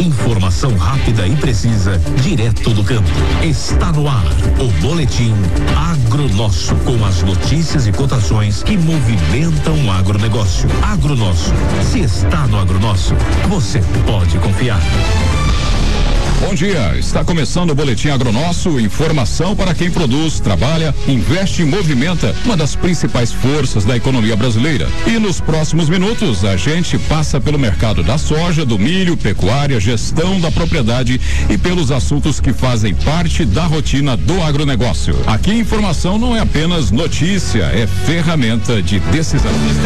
Informação rápida e precisa, direto do campo. Está no ar o Boletim Agronosso, com as notícias e cotações que movimentam o agronegócio. Agronosso. Se está no Agronosso, você pode confiar. Bom dia, está começando o Boletim Agronosso, informação para quem produz, trabalha, investe e movimenta, uma das principais forças da economia brasileira. E nos próximos minutos, a gente passa pelo mercado da soja, do milho, pecuária, gestão da propriedade e pelos assuntos que fazem parte da rotina do agronegócio. Aqui informação não é apenas notícia, é ferramenta de decisão.